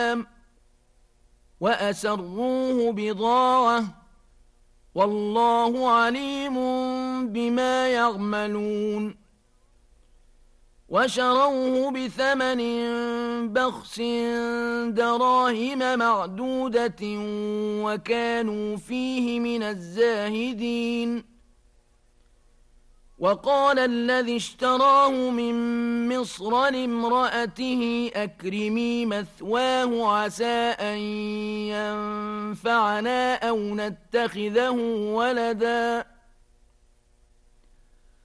وأسروه بضاعة والله عليم بما يعملون وشروه بثمن بخس دراهم معدودة وكانوا فيه من الزاهدين وقال الذي اشتراه من مصر لامرأته أكرمي مثواه عسى أن ينفعنا أو نتخذه ولدا